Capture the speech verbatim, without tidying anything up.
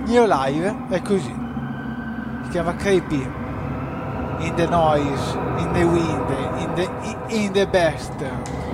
New Live è così, si chiama Creepy in the Noise, in the Wind, in the, in the Best.